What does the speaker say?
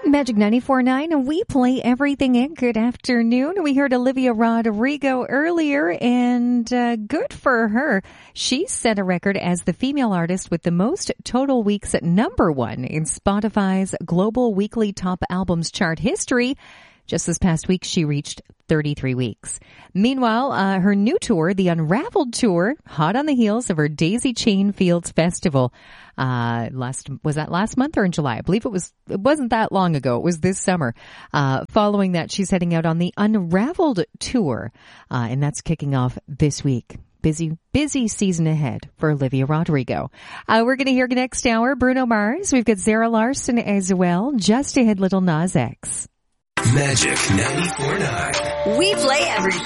Magic 94.9, and we play everything in. Good afternoon. We heard Olivia Rodrigo earlier, and good for her. She set a record as the female artist with the most total weeks at number one in Spotify's global weekly top albums chart history. Just this past week, she reached 33 weeks. Meanwhile, her new tour, the Unraveled Tour, hot on the heels of her Daisy Chain Fields Festival. Was that last month or in July? I believe it wasn't that long ago. It was this summer. Following that, she's heading out on the Unraveled Tour, and that's kicking off this week. Busy season ahead for Olivia Rodrigo. We're going to hear next hour Bruno Mars. We've got Zara Larsson as well. Just ahead, Little Nas X. Magic 94.9. We play everything.